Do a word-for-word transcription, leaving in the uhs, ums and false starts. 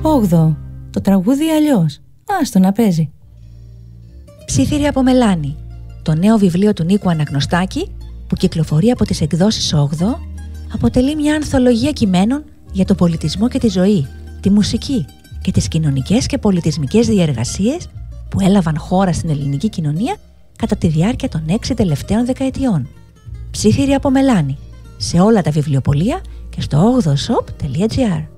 Όγδοο. Το τραγούδι αλλιώς. Άστο να παίζει. Ψήθυρη από μελάνη. Το νέο βιβλίο του Νίκου Αναγνωστάκη, που κυκλοφορεί από τις εκδόσεις Όγδοο, αποτελεί μια ανθολογία κειμένων για τον πολιτισμό και τη ζωή, τη μουσική και τις κοινωνικές και πολιτισμικές διεργασίες που έλαβαν χώρα στην ελληνική κοινωνία κατά τη διάρκεια των έξι τελευταίων δεκαετιών. Ψήθυρη από μελάνη. Σε όλα τα βιβλιοπωλεία και στο όγδοο shop τελεία gr.